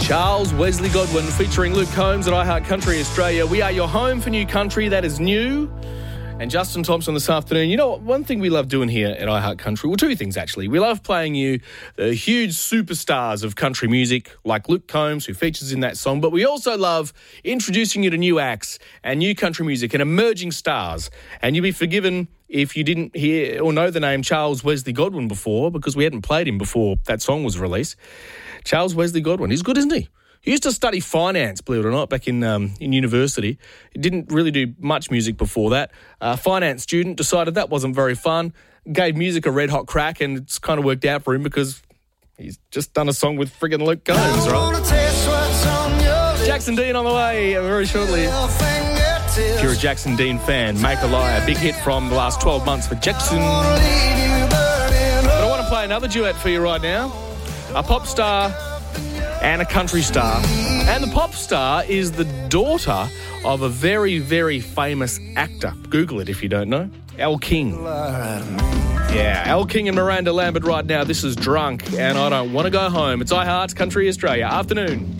Charles Wesley Godwin featuring Luke Combs at iHeart Country Australia. We are your home for new country that is new. And Justin Thompson this afternoon. You know what? One thing we love doing here at iHeart Country, well, two things actually. We love playing you the huge superstars of country music like Luke Combs, who features in that song. But we also love introducing you to new acts and new country music and emerging stars. And you'll be forgiven if you didn't hear or know the name Charles Wesley Godwin before, because we hadn't played him before that song was released. Charles Wesley Godwin. He's good, isn't he? He used to study finance, believe it or not, back in university. He didn't really do much music before that. Finance student, decided that wasn't very fun, gave music a red-hot crack, and it's kind of worked out for him because he's just done a song with friggin' Luke Combs, right? Jackson Dean on the way very shortly. If you're a Jackson Dean fan, Make a Liar, big hit from the last 12 months for Jackson. But I want to play another duet for you right now. A pop star and a country star. And the pop star is the daughter of a very, very famous actor. Google it if you don't know. Elle King. Yeah, Elle King and Miranda Lambert right now. This is Drunk and I Don't Want to Go Home. It's iHeart Country Australia. Afternoon.